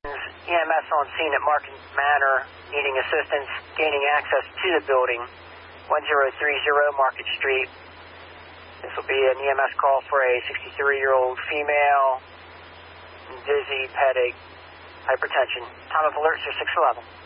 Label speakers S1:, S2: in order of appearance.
S1: EMS on scene at Market Manor, needing assistance gaining access to the building, 1030 Market Street. This will be an EMS call for a 63-year-old female, dizzy, headache, hypertension. Time of alert is 611.